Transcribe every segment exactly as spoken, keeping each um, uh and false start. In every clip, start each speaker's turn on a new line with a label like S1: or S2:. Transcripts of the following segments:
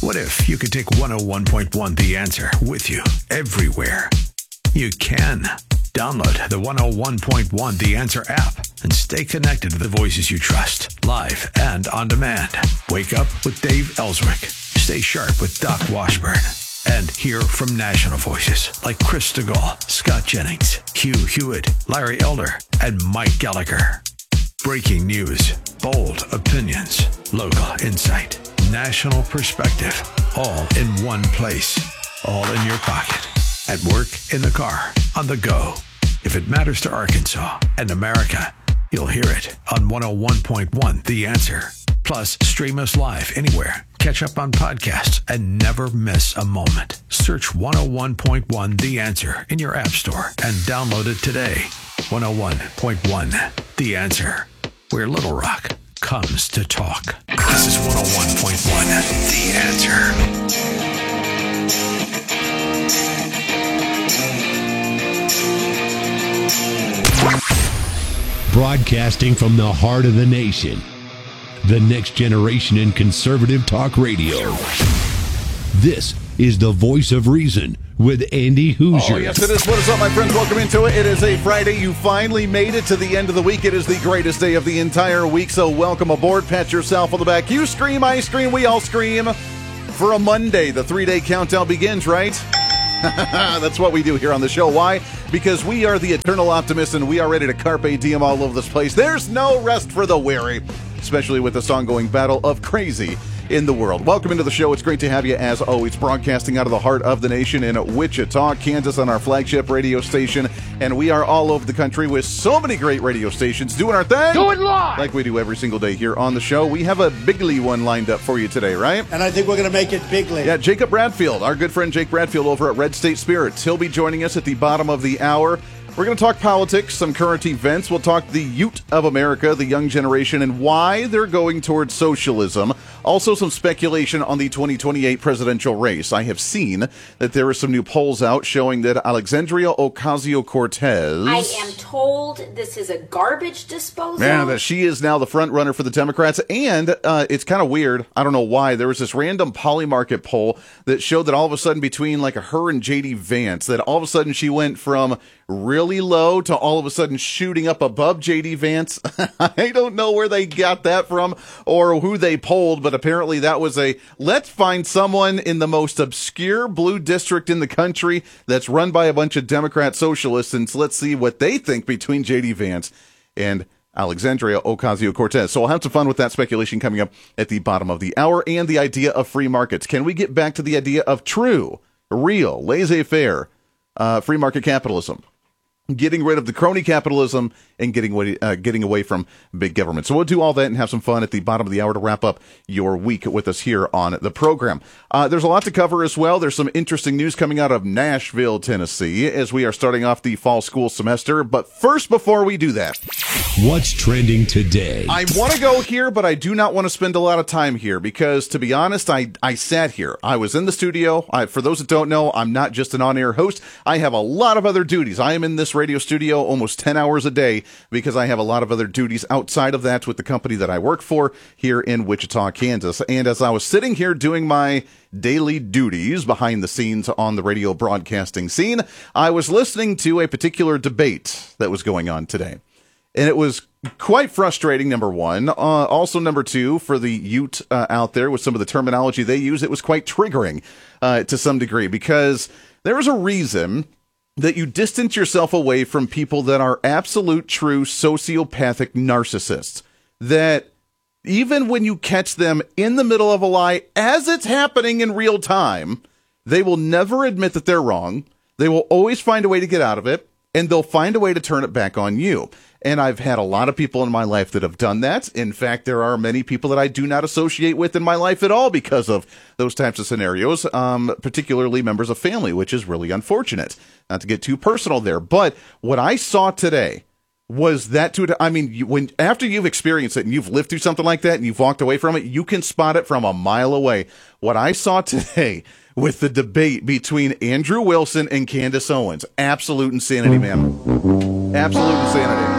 S1: What if you could take one oh one point one The Answer with you everywhere? You can. Download the one oh one point one The Answer app and stay connected to the voices you trust, live and on demand. Wake up with Dave Ellswick. Stay sharp with Doc Washburn. And hear from national voices like Chris DeGaulle, Scott Jennings, Hugh Hewitt, Larry Elder, and Mike Gallagher. Breaking news, bold opinions, local insight, national perspective, all in one place, all in your pocket, at work, in the car, on the go. If it matters to Arkansas and America, you'll hear it on one oh one point one The Answer. Plus, stream us live anywhere. Catch up on podcasts and never miss a moment. Search one oh one point one The Answer in your app store and download it today. one oh one point one The Answer, where Little Rock comes to talk. This is one oh one point one The Answer.
S2: Broadcasting from the heart of the nation, the next generation in conservative talk radio. This is the Voice of Reason with Andy Hoosier.
S3: Oh, yes, it is. What is up, my friends? Welcome into it. It is a Friday. You finally made it to the end of the week. It is the greatest day of the entire week, so welcome aboard. Pat yourself on the back. You scream, I scream, we all scream. For a Monday, the three-day countdown begins, right? That's what we do here on the show. Why? Because we are the eternal optimists, and we are ready to carpe diem all over this place. There's no rest for the weary, especially with this ongoing battle of crazy in the world. Welcome into the show. It's great to have you, as always, broadcasting out of the heart of the nation in Wichita, Kansas, on our flagship radio station. And we are all over the country with so many great radio stations doing our thing.
S4: Do it live!
S3: Like we do every single day here on the show. We have a bigly one lined up for you today, right?
S4: And I think we're going to make it bigly.
S3: Yeah, Jacob Bradfield, our good friend Jake Bradfield over at Red State Spirits. He'll be joining us at the bottom of the hour. We're going to talk politics, some current events. We'll talk the youth of America, the young generation, and why they're going towards socialism. Also, some speculation on the twenty twenty-eight presidential race. I have seen that there are some new polls out showing that Alexandria Ocasio-Cortez...
S5: I am told this is a garbage disposal.
S3: Yeah, that she is now the front runner for the Democrats. And uh, it's kind of weird. I don't know why. There was this random Polymarket poll that showed that all of a sudden between like her and J D Vance, that all of a sudden she went from really low to all of a sudden shooting up above J D Vance. I don't know where they got that from or who they polled, but apparently that was a, let's find someone in the most obscure blue district in the country that's run by a bunch of Democrat socialists, and let's see what they think between J D Vance and Alexandria Ocasio-Cortez. So we'll have some fun with that speculation coming up at the bottom of the hour, and the idea of free markets. Can we get back to the idea of true, real, laissez-faire uh, free market capitalism? Getting rid of the crony capitalism and getting away, uh, getting away from big government. So we'll do all that and have some fun at the bottom of the hour to wrap up your week with us here on the program. Uh, there's a lot to cover as well. There's some interesting news coming out of Nashville, Tennessee, as we are starting off the fall school semester. But first, before we do that,
S2: what's trending today?
S3: I want to go here, but I do not want to spend a lot of time here because, to be honest, I, I sat here. I was in the studio. I, for those that don't know, I'm not just an on-air host. I have a lot of other duties. I am in this radio studio almost ten hours a day because I have a lot of other duties outside of that with the company that I work for here in Wichita, Kansas. And as I was sitting here doing my daily duties behind the scenes on the radio broadcasting scene, I was listening to a particular debate that was going on today. And it was quite frustrating, number one. Uh, also, number two, for the Ute uh, out there with some of the terminology they use, it was quite triggering uh, to some degree because there is a reason that you distance yourself away from people that are absolute, true sociopathic narcissists. That even when you catch them in the middle of a lie, as it's happening in real time, they will never admit that they're wrong. They will always find a way to get out of it, and they'll find a way to turn it back on you. And I've had a lot of people in my life that have done that. In fact, there are many people that I do not associate with in my life at all because of those types of scenarios, um, particularly members of family, which is really unfortunate. Not to get too personal there, but what I saw today was that to, I mean, you, when after you've experienced it and you've lived through something like that and you've walked away from it, you can spot it from a mile away. What I saw today with the debate between Andrew Wilson and Candace Owens, absolute insanity, ma'am. Absolute insanity.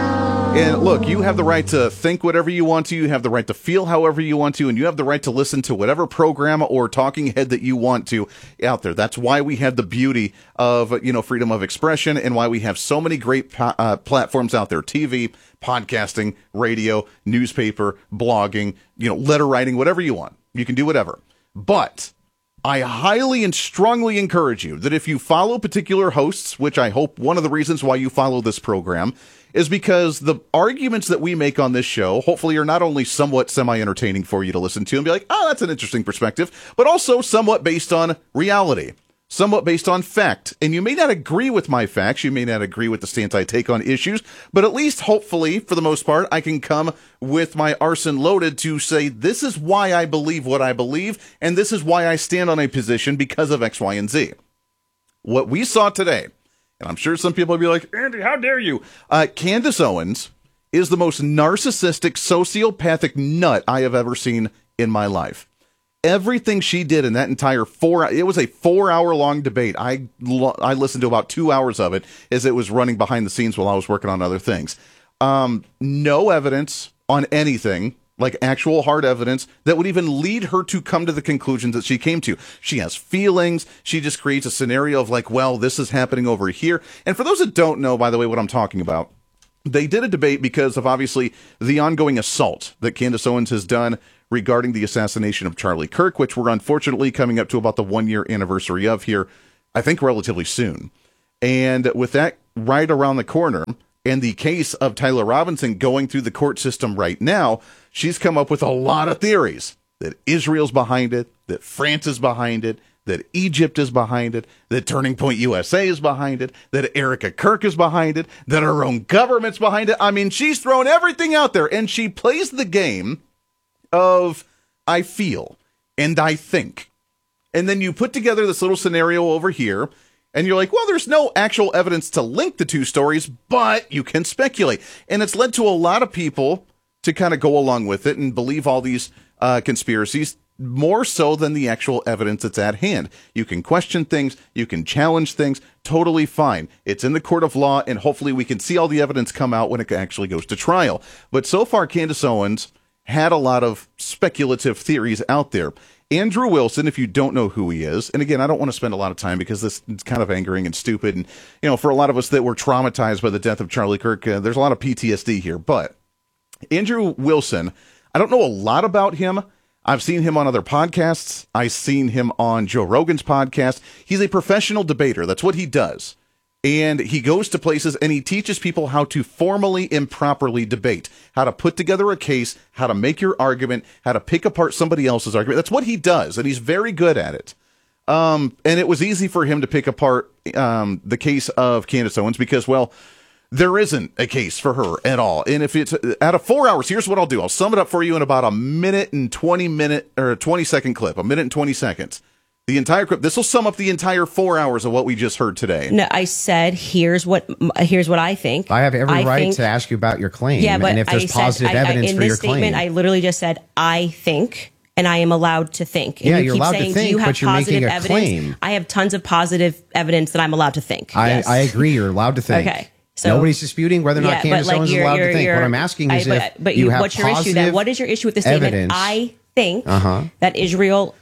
S3: And look, you have the right to think whatever you want to, you have the right to feel however you want to, and you have the right to listen to whatever program or talking head that you want to out there. That's why we have the beauty of, you know, freedom of expression, and why we have so many great uh, platforms out there: T V, podcasting, radio, newspaper, blogging, you know, letter writing, whatever you want. You can do whatever. But I highly and strongly encourage you that if you follow particular hosts, which I hope one of the reasons why you follow this program is because the arguments that we make on this show hopefully are not only somewhat semi-entertaining for you to listen to and be like, oh, that's an interesting perspective, but also somewhat based on reality, somewhat based on fact. And you may not agree with my facts, you may not agree with the stance I take on issues, but at least hopefully, for the most part, I can come with my arson loaded to say, this is why I believe what I believe, and this is why I stand on a position because of X, Y, and Z. What we saw today, and I'm sure some people will be like, Andy, how dare you? Uh, Candace Owens is the most narcissistic, sociopathic nut I have ever seen in my life. Everything she did in that entire four, it was a four hour long debate. I, I listened to about two hours of it as it was running behind the scenes while I was working on other things. Um, no evidence on anything, like actual hard evidence that would even lead her to come to the conclusions that she came to. She has feelings. She just creates a scenario of like, well, this is happening over here. And for those that don't know, by the way, what I'm talking about, they did a debate because of obviously the ongoing assault that Candace Owens has done regarding the assassination of Charlie Kirk, which we're unfortunately coming up to about the one year anniversary of here, I think relatively soon. And with that right around the corner, and the case of Tyler Robinson going through the court system right now, she's come up with a lot of theories that Israel's behind it, that France is behind it, that Egypt is behind it, that Turning Point U S A is behind it, that Erica Kirk is behind it, that our own government's behind it. I mean, she's thrown everything out there, and she plays the game of I feel and I think. And then you put together this little scenario over here, and you're like, well, there's no actual evidence to link the two stories, but you can speculate. And it's led to a lot of people to kind of go along with it and believe all these uh, conspiracies more so than the actual evidence that's at hand. You can question things, you can challenge things, totally fine. It's in the court of law, and hopefully we can see all the evidence come out when it actually goes to trial. But so far, Candace Owens had a lot of speculative theories out there. Andrew Wilson, if you don't know who he is, and again, I don't want to spend a lot of time because this is kind of angering and stupid, and, you know, for a lot of us that were traumatized by the death of Charlie Kirk, uh, there's a lot of P T S D here, but Andrew Wilson, I don't know a lot about him. I've seen him on other podcasts. I've seen him on Joe Rogan's podcast. He's a professional debater. That's what he does. And he goes to places and he teaches people how to formally and properly debate, how to put together a case, how to make your argument, how to pick apart somebody else's argument. That's what he does, and he's very good at it. Um, and it was easy for him to pick apart um, the case of Candace Owens because, well, there isn't a case for her at all. And if it's out of four hours, here's what I'll do. I'll sum it up for you in about a minute and twenty minute or a twenty second clip, a minute and twenty seconds. The entire clip. This will sum up the entire four hours of what we just heard today.
S4: No, I said, here's what here's what I think.
S6: I have every
S4: I
S6: right
S4: think,
S6: to ask you about your claim.
S4: Yeah, but
S6: and if there's
S4: I
S6: positive
S4: said,
S6: evidence
S4: I, I, in
S6: for your
S4: this statement,
S6: claim.
S4: I literally just said, I think, and I am allowed to think. And
S6: yeah,
S4: you
S6: you're
S4: keep
S6: allowed
S4: saying,
S6: to think,
S4: do you have
S6: but you're
S4: positive
S6: making a
S4: evidence?
S6: claim.
S4: I have tons of positive evidence that I'm allowed to think.
S6: I,
S4: Yes.
S6: I agree. You're allowed to think.
S4: Okay. So,
S6: nobody's disputing whether or not
S4: yeah,
S6: Candace
S4: like
S6: Owens is
S4: you're-
S6: allowed
S4: you're-
S6: to think.
S4: you're-
S6: What I'm asking is
S4: I,
S6: if
S4: but, but
S6: you,
S4: you
S6: have
S4: what's your issue then? What is your issue with the statement?
S6: evidence.
S4: I think
S6: Uh-huh.
S4: that Israel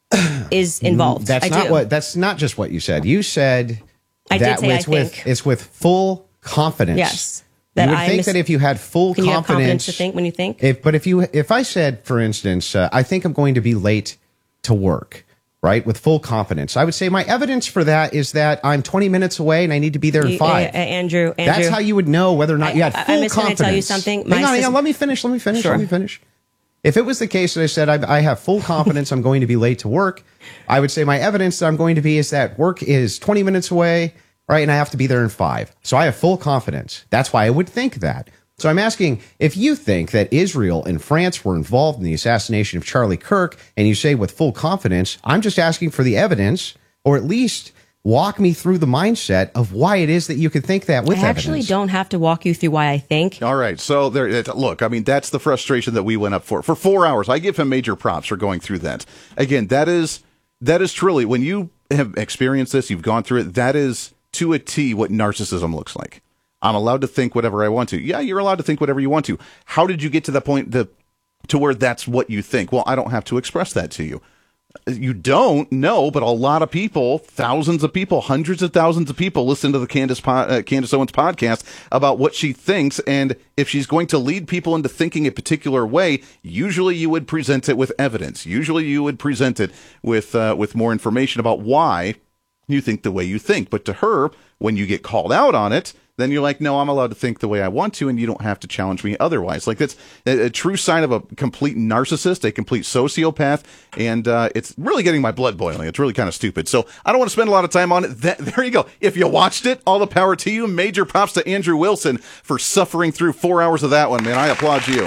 S4: is involved.
S6: That's
S4: I
S6: not
S4: do.
S6: what. That's not just what you said. You said
S4: I did
S6: that
S4: say I
S6: it's with
S4: think.
S6: it's with full confidence.
S4: Yes.
S6: You
S4: That
S6: would
S4: I
S6: think
S4: mis-
S6: that if you had full
S4: Can you have confidence
S6: confidence
S4: to think when you think?
S6: If, but if you, if I said, for instance, uh, I think I'm going to be late to work, right, with full confidence, I would say my evidence for that is that I'm twenty minutes away and I need to be there in
S4: You-
S6: five.
S4: uh, Andrew, Andrew.
S6: That's how you would know whether or not
S4: I-
S6: you had
S4: I-
S6: full
S4: I'm just gonna
S6: confidence.
S4: tell you something.
S6: Hang
S4: My
S6: on, hang
S4: sis-
S6: on. Let me finish. Let me finish.
S4: Sure.
S6: Let me finish. If it was the case that I said I, I have full confidence I'm going to be late to work, I would say my evidence that I'm going to be is that work is twenty minutes away, right, and I have to be there in five. So I have full confidence. That's why I would think that. So I'm asking, if you think that Israel and France were involved in the assassination of Charlie Kirk, and you say with full confidence, I'm just asking for the evidence, or at least walk me through the mindset of why it is that you could think that with
S4: I
S6: evidence.
S4: actually don't have to walk you through why I think.
S3: All right. So there, it- look, I mean, that's the frustration that we went up for. For four hours, I give him major props for going through that. Again, that is, that is truly, when you have experienced this, you've gone through it, that is to a T what narcissism looks like. I'm allowed to think whatever I want to. Yeah, you're allowed to think whatever you want to. How did you get to that point to, to where that's what you think? Well, I don't have to express that to you. You don't know, but a lot of people, thousands of people, hundreds of thousands of people listen to the Candace, uh, Candace Owens podcast about what she thinks. And if she's going to lead people into thinking a particular way, usually you would present it with evidence. Usually you would present it with, uh, with more information about why you think the way you think. But to her, when you get called out on it, then you're like, no, I'm allowed to think the way I want to, and you don't have to challenge me otherwise. Like, that's a, a true sign of a complete narcissist, a complete sociopath, and uh, it's really getting my blood boiling. It's really kind of stupid. So I don't want to spend a lot of time on it. That, there you go. If you watched it, all the power to you. Major props to Andrew Wilson for suffering through four hours of that one, man. I applaud you.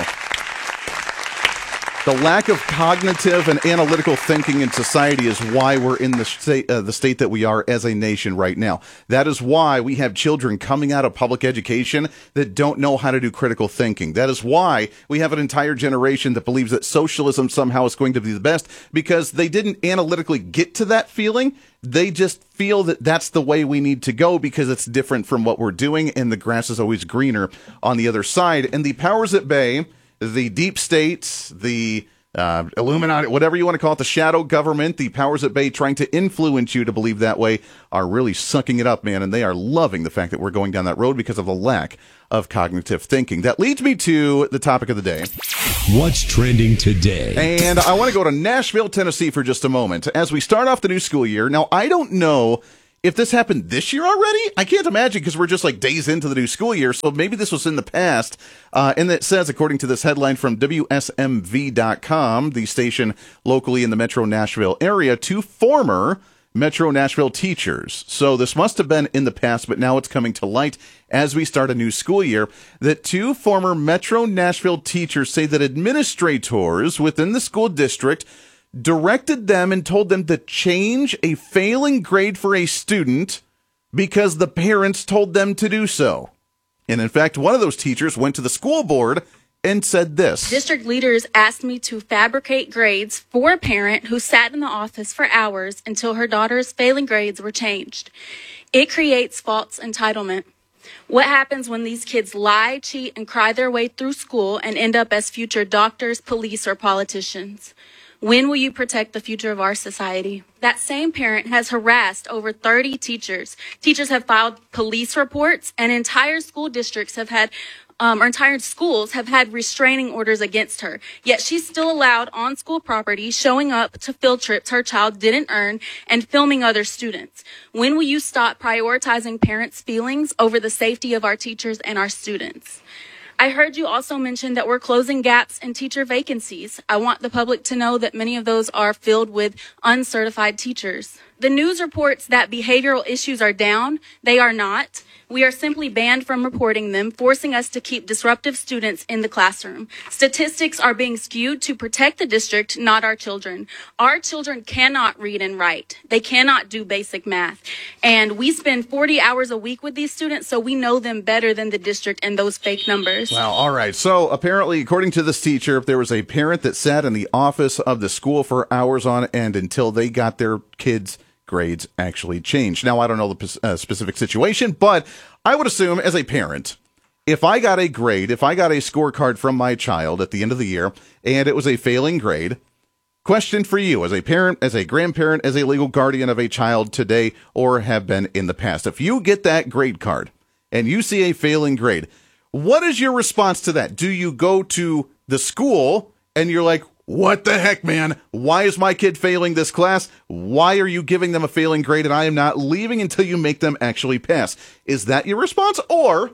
S3: The lack of cognitive and analytical thinking in society is why we're in the state, uh, the state that we are as a nation right now. That is why we have children coming out of public education that don't know how to do critical thinking. That is why we have an entire generation that believes that socialism somehow is going to be the best, because they didn't analytically get to that feeling. They just feel that that's the way we need to go because it's different from what we're doing, and the grass is always greener on the other side. And the powers that be, the deep states, the uh, Illuminati, whatever you want to call it, the shadow government, the powers that be trying to influence you to believe that way, are really sucking it up, man. And they are loving the fact that we're going down that road because of the lack of cognitive thinking. That leads me to the topic of the day.
S2: What's trending today?
S3: And I want to go to Nashville, Tennessee for just a moment as we start off the new school year. Now, I don't know if this happened this year already. I can't imagine, because we're just like days into the new school year. So maybe this was in the past. Uh, and it says, according to this headline from W S M V dot com, the station locally in the Metro Nashville area, two former Metro Nashville teachers. So this must have been in the past, but now it's coming to light as we start a new school year, that two former Metro Nashville teachers say that administrators within the school district directed them and told them to change a failing grade for a student because the parents told them to do so. And in fact, one of those teachers went to the school board and said this.
S7: District leaders asked me to fabricate grades for a parent who sat in the office for hours until her daughter's failing grades were changed. It creates false entitlement. What happens when these kids lie, cheat, and cry their way through school and end up as future doctors, police, or politicians? When will you protect the future of our society? That same parent has harassed over thirty teachers. Teachers have filed police reports, and entire school districts have had, um, or entire schools have had restraining orders against her. Yet she's still allowed on school property, showing up to field trips her child didn't earn, and filming other students. When will you stop prioritizing parents' feelings over the safety of our teachers and our students? I heard you also mention that we're closing gaps in teacher vacancies. I want the public to know that many of those are filled with uncertified teachers. The news reports that behavioral issues are down. They are not. We are simply banned from reporting them, forcing us to keep disruptive students in the classroom. Statistics are being skewed to protect the district, not our children. Our children cannot read and write. They cannot do basic math. And we spend forty hours a week with these students, so we know them better than the district and those fake numbers.
S3: Wow. All right. So apparently, according to this teacher, there was a parent that sat in the office of the school for hours on end until they got their kids' grades actually changed. Now, I don't know the uh, specific situation, but I would assume as a parent, if I got a grade, if I got a scorecard from my child at the end of the year, and it was a failing grade, question for you as a parent, as a grandparent, as a legal guardian of a child today, or have been in the past. If you get that grade card and you see a failing grade, what is your response to that? Do you go to the school and you're like, what the heck, man? Why is my kid failing this class? Why are you giving them a failing grade and I am not leaving until you make them actually pass? Is that your response? Or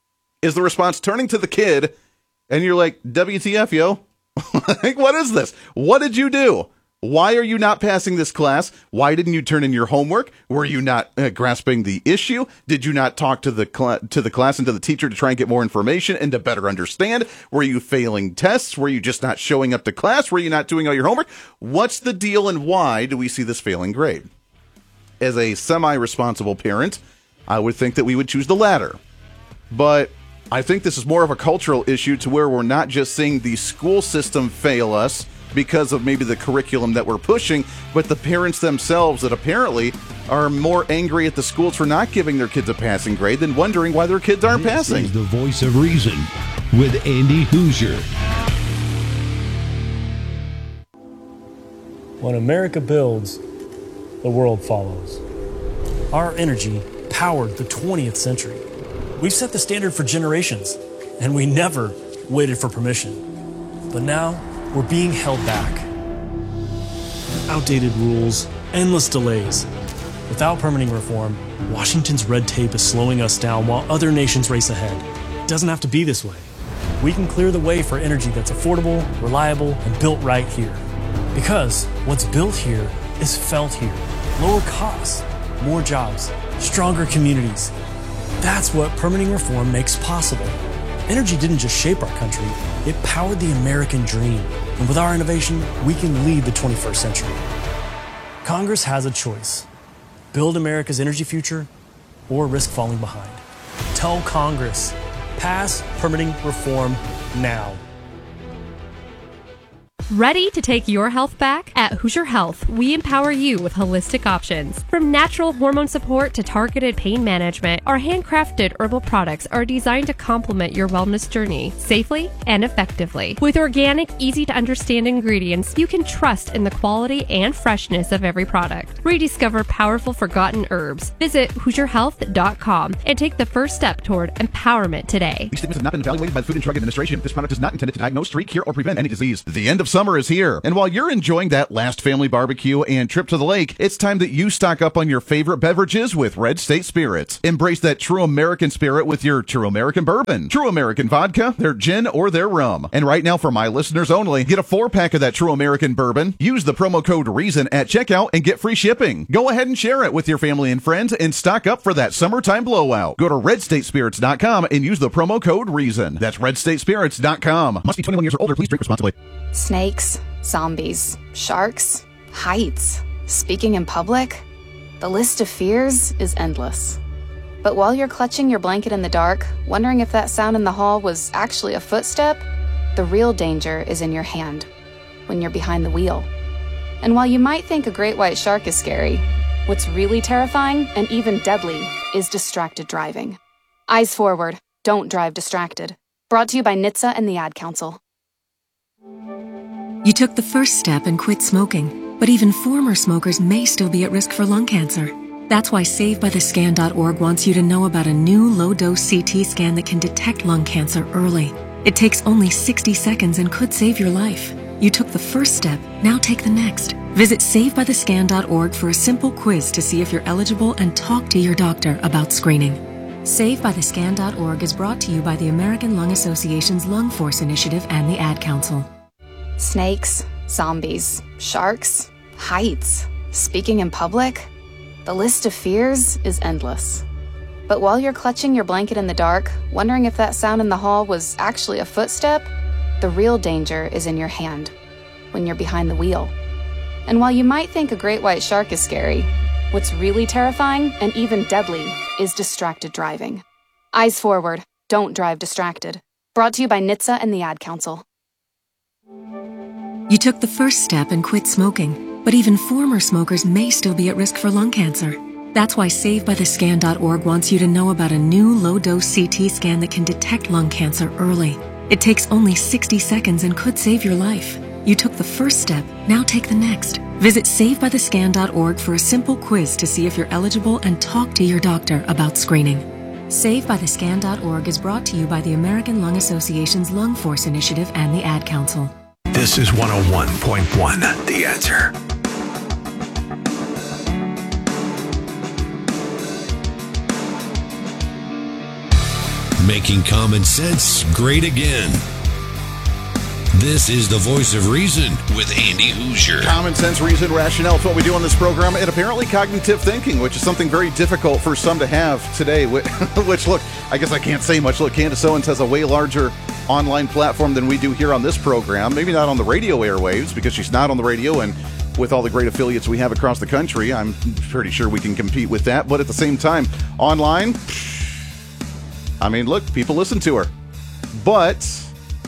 S3: is the response turning to the kid and you're like, W T F, yo? Like, what is this? What did you do? Why are you not passing this class? Why didn't you turn in your homework? Were you not uh, grasping the issue? Did you not talk to the cl- to the class and to the teacher to try and get more information and to better understand? Were you failing tests? Were you just not showing up to class? Were you not doing all your homework? What's the deal, and why do we see this failing grade? As a semi-responsible parent, I would think that we would choose the latter. But I think this is more of a cultural issue to where we're not just seeing the school system fail us, because of maybe the curriculum that we're pushing, but the parents themselves that apparently are more angry at the schools for not giving their kids a passing grade than wondering why their kids aren't
S2: This
S3: passing.
S2: is the Voice of Reason with Andy Hoosier.
S8: When America builds, the world follows. Our energy powered the twentieth century. We've set the standard for generations, and we never waited for permission. But now, we're being held back. Outdated rules, endless delays. Without permitting reform, Washington's red tape is slowing us down while other nations race ahead. It doesn't have to be this way. We can clear the way for energy that's affordable, reliable, and built right here. Because what's built here is felt here. Lower costs, more jobs, stronger communities. That's what permitting reform makes possible. Energy didn't just shape our country, it powered the American dream. And with our innovation, we can lead the twenty-first century. Congress has a choice. Build America's energy future or risk falling behind. Tell Congress, pass permitting reform now.
S9: Ready to take your health back? At Hoosier Health, we empower you with holistic options. From natural hormone support to targeted pain management, our handcrafted herbal products are designed to complement your wellness journey safely and effectively. With organic, easy-to-understand ingredients, you can trust in the quality and freshness of every product. Rediscover powerful forgotten herbs. Visit Hoosier Health dot com and take the first step toward empowerment today.
S3: These statements have not been evaluated by the Food and Drug Administration. This product is not intended to diagnose, treat, cure, or prevent any disease. The end of summer is here, and while you're enjoying that last family barbecue and trip to the lake, it's time that you stock up on your favorite beverages with Red State Spirits. Embrace that true American spirit with your True American Bourbon, True American Vodka, their gin, or their rum. And right now, for my listeners only, get a four-pack of that True American Bourbon, use the promo code REASON at checkout, and get free shipping. Go ahead and share it with your family and friends and stock up for that summertime blowout. Go to red state spirits dot com and use the promo code REASON. That's red state spirits dot com. Must be twenty-one years or older. Please drink responsibly.
S10: Snakes, zombies, sharks, heights, speaking in public. The list of fears is endless. But while you're clutching your blanket in the dark, wondering if that sound in the hall was actually a footstep, the real danger is in your hand, when you're behind the wheel. And while you might think a great white shark is scary, what's really terrifying and even deadly is distracted driving. Eyes forward, don't drive distracted. Brought to you by N H T S A and the Ad Council.
S11: You took the first step and quit smoking, but even former smokers may still be at risk for lung cancer. That's why save by the scan dot org wants you to know about a new low-dose C T scan that can detect lung cancer early. It takes only sixty seconds and could save your life. You took the first step, now take the next. Visit save by the scan dot org for a simple quiz to see if you're eligible and talk to your doctor about screening. save by the scan dot org is brought to you by the American Lung Association's Lung Force Initiative and the Ad Council.
S10: Snakes, zombies, sharks, heights, speaking in public. The list of fears is endless. But while you're clutching your blanket in the dark, wondering if that sound in the hall was actually a footstep, the real danger is in your hand, when you're behind the wheel. And while you might think a great white shark is scary, what's really terrifying and even deadly is distracted driving. Eyes forward, don't drive distracted. Brought to you by N H T S A and the Ad Council.
S11: You took the first step and quit smoking, but even former smokers may still be at risk for lung cancer. That's why save by the scan dot org wants you to know about a new low-dose C T scan that can detect lung cancer early. It takes only sixty seconds and could save your life. You took the first step, now take the next. Visit save by the scan dot org for a simple quiz to see if you're eligible and talk to your doctor about screening. save by the scan dot org is brought to you by the American Lung Association's Lung Force Initiative and the Ad Council.
S1: This is one oh one point one, The Answer.
S2: Making common sense great again. This is the Voice of Reason with Andy Hoosier.
S3: Common sense, reason, rationale is what we do on this program, and apparently cognitive thinking, which is something very difficult for some to have today, which, look, I guess I can't say much. Look, Candace Owens has a way larger online platform than we do here on this program. Maybe not on the radio airwaves, because she's not on the radio, and with all the great affiliates we have across the country, I'm pretty sure we can compete with that. But at the same time, online, I mean, look, people listen to her. But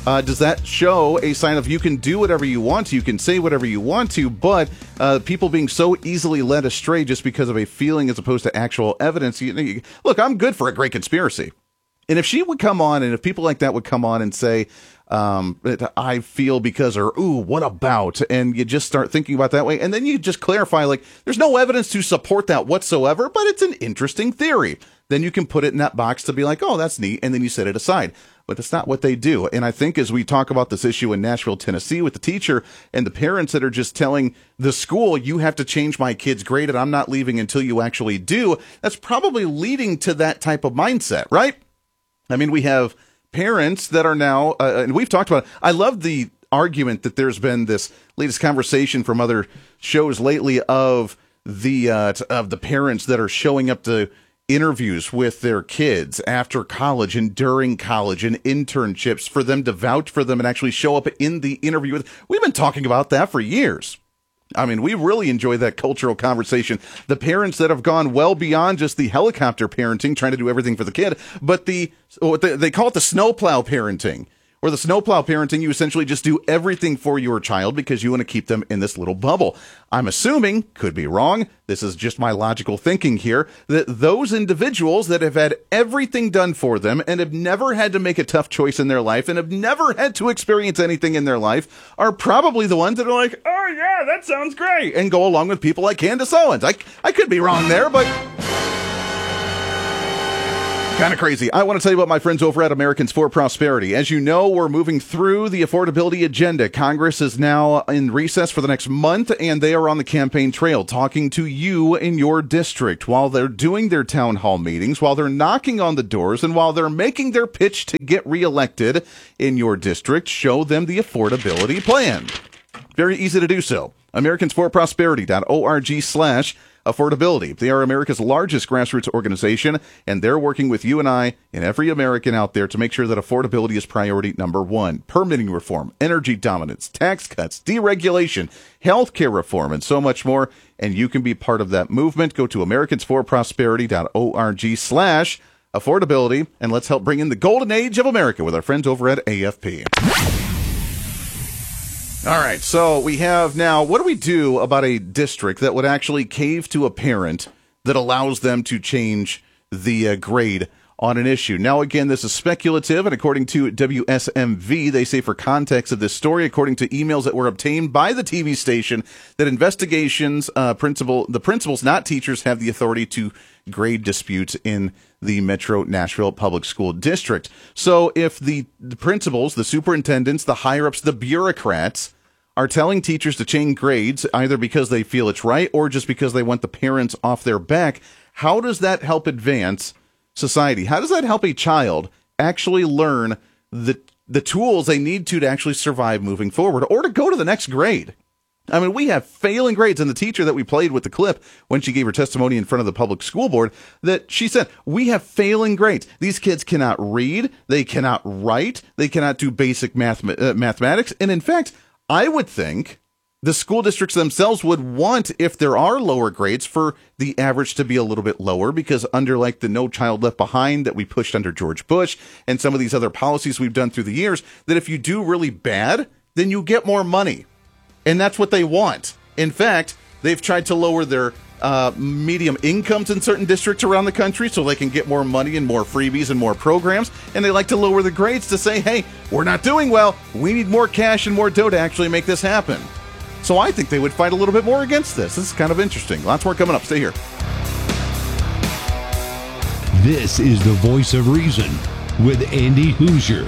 S3: Uh, does that show a sign of you can do whatever you want to, you can say whatever you want to, but uh, people being so easily led astray just because of a feeling as opposed to actual evidence? You, you, look, I'm good for a great conspiracy. And if she would come on, and if people like that would come on and say, um, I feel because, or, ooh, what about? And you just start thinking about that way. And then you just clarify, like, there's no evidence to support that whatsoever, but it's an interesting theory. Then you can put it in that box to be like, oh, that's neat. And then you set it aside. But that's not what they do. And I think as we talk about this issue in Nashville, Tennessee, with the teacher and the parents that are just telling the school, you have to change my kid's grade and I'm not leaving until you actually do, that's probably leading to that type of mindset, right? I mean, we have parents that are now, uh, and we've talked about it. I love the argument that there's been this latest conversation from other shows lately of the uh, of the parents that are showing up to interviews with their kids after college and during college and internships for them to vouch for them and actually show up in the interview. We've been talking about that for years. I mean, we really enjoy that cultural conversation. The parents that have gone well beyond just the helicopter parenting, trying to do everything for the kid, but the, what they, they call it the snowplow parenting. Or the snowplow parenting, you essentially just do everything for your child because you want to keep them in this little bubble. I'm assuming, could be wrong, this is just my logical thinking here, that those individuals that have had everything done for them and have never had to make a tough choice in their life and have never had to experience anything in their life are probably the ones that are like, oh yeah, that sounds great, and go along with people like Candace Owens. I, I could be wrong there, but kind of crazy. I want to tell you about my friends over at Americans for Prosperity. As you know, we're moving through the affordability agenda. Congress is now in recess for the next month, and they are on the campaign trail talking to you in your district while they're doing their town hall meetings, while they're knocking on the doors, and while they're making their pitch to get reelected in your district. Show them the affordability plan. Very easy to do so. Americans for Prosperity dot org slash affordability. They are America's largest grassroots organization, and they're working with you and I and every American out there to make sure that affordability is priority number one. Permitting reform, energy dominance, tax cuts, deregulation, healthcare reform, and so much more. And you can be part of that movement. Go to Americans for Prosperity dot org slash affordability, and let's help bring in the golden age of America with our friends over at A F P. All right, so we have now, what do we do about a district that would actually cave to a parent that allows them to change the uh, grade on an issue? Now, again, this is speculative, and according to W S M V, they say for context of this story, according to emails that were obtained by the T V station, that investigations, uh, principal, the principals, not teachers, have the authority to grade disputes in the Metro Nashville Public School District. So if the, the principals, the superintendents, the higher-ups, the bureaucrats are telling teachers to change grades either because they feel it's right or just because they want the parents off their back, how does that help advance society? How does that help a child actually learn the the tools they need to to actually survive moving forward or to go to the next grade? I mean, we have failing grades, and the teacher that we played with the clip when she gave her testimony in front of the public school board, that she said, we have failing grades. These kids cannot read, they cannot write, they cannot do basic math, uh, mathematics, and in fact, I would think the school districts themselves would want, if there are lower grades, for the average to be a little bit lower, because under like the No Child Left Behind that we pushed under George Bush and some of these other policies we've done through the years, that if you do really bad, then you get more money. And that's what they want. In fact, they've tried to lower their uh, medium incomes in certain districts around the country so they can get more money and more freebies and more programs. And they like to lower the grades to say, hey, we're not doing well. We need more cash and more dough to actually make this happen. So I think they would fight a little bit more against this. This is kind of interesting. Lots more coming up. Stay here.
S2: This is the Voice of Reason with Andy Hoosier.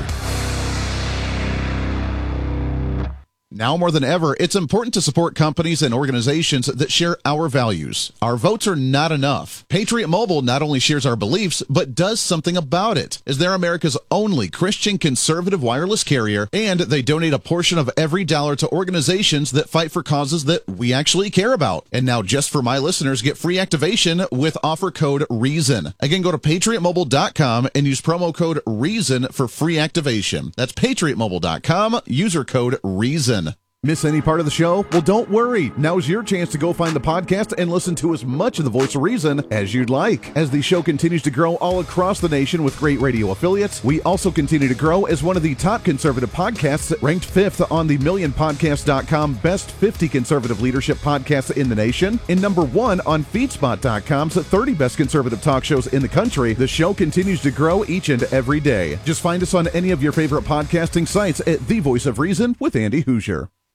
S3: Now more than ever, it's important to support companies and organizations that share our values. Our votes are not enough. Patriot Mobile not only shares our beliefs, but does something about it, as they're America's only Christian conservative wireless carrier, and they donate a portion of every dollar to organizations that fight for causes that we actually care about. And now, just for my listeners, get free activation with offer code REASON. Again, go to patriot mobile dot com and use promo code REASON for free activation. That's patriot mobile dot com, user code REASON. Miss any part of the show? Well, don't worry. Now's your chance to go find the podcast and listen to as much of the Voice of Reason as you'd like. As the show continues to grow all across the nation with great radio affiliates, we also continue to grow as one of the top conservative podcasts, ranked fifth on the million podcast dot com Best fifty Conservative Leadership Podcasts in the nation, and number one on feedspot dot com's thirty Best Conservative Talk Shows in the country. The show continues to grow each and every day. Just find us on any of your favorite podcasting sites at The Voice of Reason with Andy Hoosier.